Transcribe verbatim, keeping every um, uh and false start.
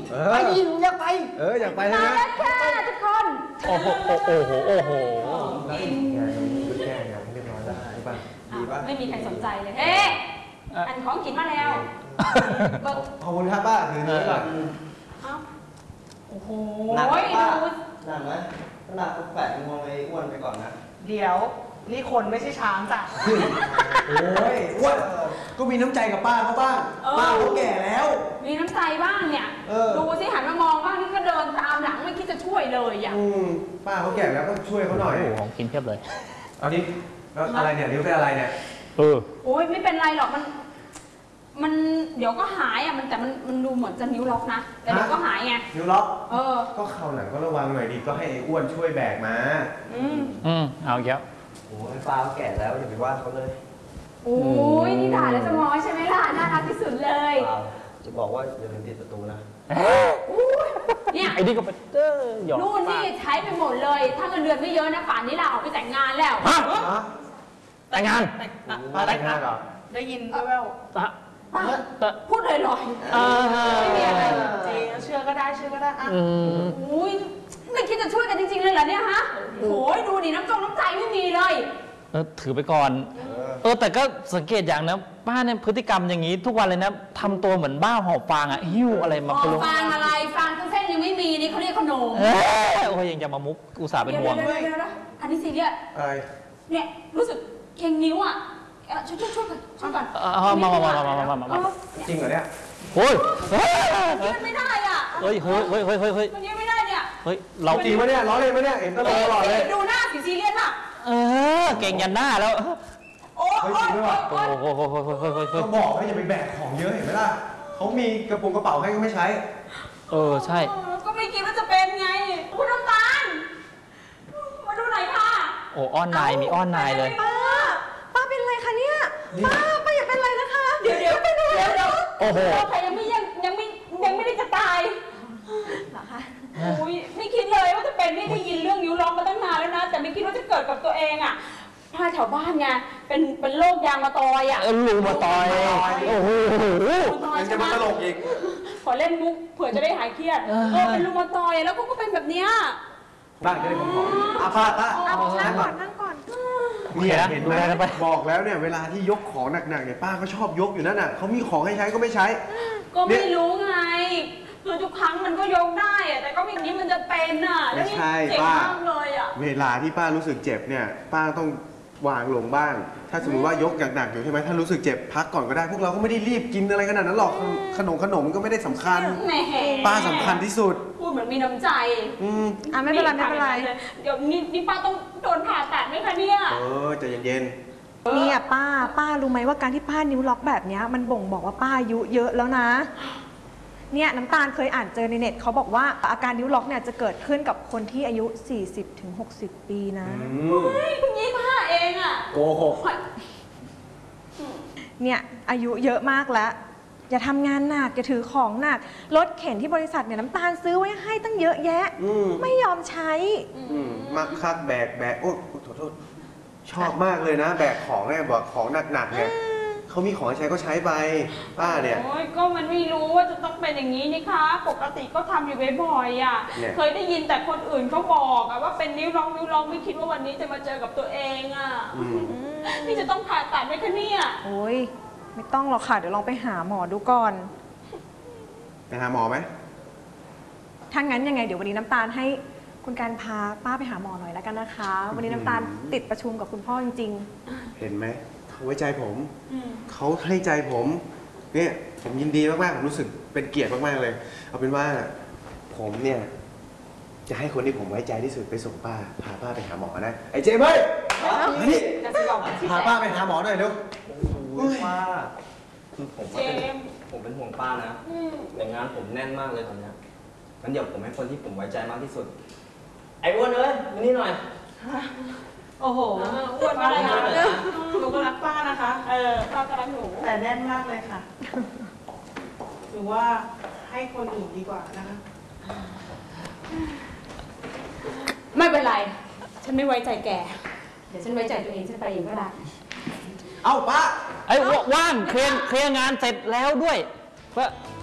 ไปดิหนูอยากไปเอออยากไปใช่ไหมมาแล้วค่ะทุกคนโอ้โหโอ้โหโอ้โหกินงานนี้แก้งานเรียบร้อยแล้วดีป่ะดีป่ะไม่มีใครสนใจเลยเอ๊ะอันของกินมาแล้วขอบคุณครับป้าถือนี้ก่อนโอ้โหหนักป้าหนักไหมหนักแปะมองไอ้อ้วนไปก่อนนะเดี๋ยวนี่คนไม่ใช่ช้างจ้ะโอ้ยอ้วนก็มีน้ำใจกับป้าเขาบ้างป้าเขาแก่แล้วมีน้ำใจบ้างเนี่ยดูสิหันมามองบ้างนี่ก็เดินตามหลังไม่คิดจะช่วยเลยอ่ะป้าเขาแก่แล้วก็ช่วยเขาหน่อยของกินเพียบเลยเอาดิแล้วอะไรเนี่ยนิ้วเป็นอะไรเนี่ยเออโอ้ยไม่เป็นไรหรอกมันมันเดี๋ยวก็หายอ่ะมันแต่มันมันดูเหมือนจะนิ้วล็อกนะแต่เดี๋ยวก็หายไงนิ้วล็อกเออก็เข่าหนังก็ระวังหน่อยดิก็ให้ไอ้อ้วนช่วยแบกมาอืมอืมเอาเยอะโอ้ยป้าแก่แล้วอย่าไปว่าเขาเลยโอ้ยนี่ด่าแล้วจะง้อใช่ไหมล่ะน่ารักที่สุดเลยจะบอกว่าอย่าลืมปิดประตูนะเนี่ยไอ้นี่ก็เป็นเออหยอกนู่นนี่ใช้ไปหมดเลยถ้าเงินเดือนไม่เยอะนะป่านนี้ลาออกไปแต่งงานแล้วแต่งงานป้าแต่งงานเหรอได้ยินแว่วพูดเลยลอยไม่มีอะไรจริงเชื่อก็ได้เชื่อก็ได้อ่ะอุ้ยไม่คิดจะช่วยกันจริงๆเลยเหรอเนี่ยฮะโอ้ยดูดิน้ำจงน้ำใจไม่มีเลยเออถือไปก่อนเออแต่ก็สังเกตอย่างนะป้าเนี่ยพฤติกรรมอย่างนี้ทุกวันเลยนะทำตัวเหมือนบ้าหอบฟางอ่ะหิ้วอะไรมาหอบฟางอะไรฟางทั้งเส้นยังไม่มีนี่เขาเรียกขนมโอ้ยยังจะมามุกอุตส่าห์เป็นห่วงอันนี้ซีเรียสอะไรเนี่ยรู้สึกเค็งนิ้วอ่ะช่วยช่วยช่วยกันช่วยกันมามามามามามามาจริงเหรอเนี่ยโอ้ยยืนไม่ได้อ่ะเฮ้ยเฮ้ยเฮ้ยเฮ้ยเฮ้ยเฮ้ยมันยืนไม่ได้เนี่ยเฮ้ยเราจริงปะเนี่ยล้อเล่นปะเนี่ยเห็นตลอดตลอดเลยดูหน้าสีซีเรียสอ่ะเออเก่งยันหน้าแล้วโอ้โหโอ้โหโอ้โหโอ้โหโอ้โหก็บอกให้อย่าไปแบกของเยอะเห็นไหมล่ะเขามีกระโปรงกระเป๋าให้ก็ไม่ใช้เออใช่ก็ไม่คิดว่าจะเป็นไงคุณน้ำตาลมาดูหน่อยค่ะโอ้อ้อนนายมีอ้อนนายเลยป้าป้าเป็นอะไรคะเนี่ยป้าป้าอย่าเป็นอะไรนะคะเดี๋ยวเดี๋ยวเดี๋ยวเดี๋ยวโอ้โหใครยังไม่ยังยังไม่ยังไม่ได้จะตายเหรอคะโอ้ยไม่คิดเลยว่าจะเป็นนี่ได้ยินเรื่องนิ้วล็อกมาตั้งนานแล้วนะแต่ไม่คิดว่าจะเกิดกับตัวเองอ่ะพาแถวบ้านไงเป็นเป็นโรคยางมะตอยอ่ะรูมาตอยโอ้โหยังจะมาตลกอีกขอเล่นมุกเผื่อจะได้หายเครียดเออเป็นรูมาตอยแล้วก็เป็นแบบเนี้ยบ้านจะได้ผมขออาพาตะนั่งก่อนนั่งก่อนเนี่ยเห็นไหมบอกแล้วเนี่ยเวลาที่ยกของหนักๆเนี่ยป้าก็ชอบยกอยู่นั่นน่ะเขามีของให้ใช้ก็ไม่ใช้ก็ไม่รู้ไงคือทุกครั้งมันก็ยกได้อะแต่ก็อย่างนี้มันจะเป็นอ่ะไม่ใช่ป้าเวลาที่ป้ารู้สึกเจ็บเนี่ยป้าต้องวางลงบ้างถ้าสมมติว่ายกหนักๆอยู่ใช่ไหมถ้ารู้สึกเจ็บพักก่อนก็ได้พวกเราก็ไม่ได้รีบกินอะไรขนาดนั้นหรอกขนมขนมก็ไม่ได้สำคัญป้าสำคัญที่สุดพูดเหมือนมีน้ำใจอืมอ่ะไม่เป็นไรไม่เป็นไรเดี๋ยวนี่นี่ป้าต้องโดนผ่าตัดไหมคะเนี่ยเออใจเย็นๆเนี่ยป้าป้ารู้ไหมว่าการที่ป้านิ้วล็อกแบบนี้มันบ่งบอกว่าป้าอายุเยอะแล้วนะเนี่ยน้ำตาลเคยอ่านเจอในเน็ตเขาบอกว่าอาการนิ้วล็อกเนี่ยจะเกิดขึ้นกับคนที่อายุ สี่สิบถึงหกสิบ ปีนะเฮ้ยคุณยี่สิบห้าเองอะโกหกเนี่ยอายุเยอะมากแล้วอย่าทำงานหนักอย่าถือของหนักรถเข็นที่บริษัทเนี่ยน้ำตาลซื้อไว้ให้ตั้งเยอะแยะไม่ยอมใช้มักคักแบกแบกโอ้ขอโทษชอบมากเลยนะแบกของเนี่ยบอกของหนักๆเนี่ยเขามีของใช้ก็ใช้ไปป้าเนี่ยโอ้ยก็มันไม่รู้ว่าจะต้องเป็นอย่างนี้นี่คะปกติก็ทำอยู่บ่อยๆอ่ะเคยได้ยินแต่คนอื่นเขาบอกอะว่าเป็นนิ้วล็อกนิ้วล็อกไม่คิดว่าวันนี้จะมาเจอกับตัวเองอ่ะนี่จะต้องผ่าตัดไหมคะเนี่ยโอ้ยไม่ต้องหรอกค่ะเดี๋ยวลองไปหาหมอดูก่อนไปหาหมอไหมถ้างั้นยังไงเดี๋ยววันนี้น้ำตาลให้คุณการพาป้าไปหาหมอหน่อยแล้วกันนะคะวันนี้น้ำตาลติดประชุมกับคุณพ่อจริงๆเห็นไหมเขาไว้ใจผมเขาให้ใจผมเนี่ยผมยินดีมากๆผมรู้สึกเป็นเกียรติมากๆเลยเอาเป็นว่าผมเนี่ยจะให้คนที่ผมไว้ใจที่สุดไปส่งป้าพาป้าไปหาหมอนะไอ้เจมส์นี่พาป้าไปหาหมอหน่อยเร็วป้าคือผมเป็นผมเป็นห่วงป้านะแต่งานผมแน่นมากเลยตอนนี้งั้นเดี๋ยวผมให้คนที่ผมไว้ใจมากที่สุดไอ้อ้วนเอ้ยมานี่หน่อยโอ้โหอ้วนมากเลยนะหนูก็รักป้านะคะเออป้าก็รักหนูแต่แน่นมากเลยค่ะหรือว่าให้คนอื่นดีกว่านะคะไม่เป็นไรฉันไม่ไว้ใจแกเดี๋ยวฉันไว้ใจตัวเองฉันไปเองก็ได้เอาป้าไอ้ว่างเคลียร์เคลียร์งานเสร็จแล้วด้วยเพื่อ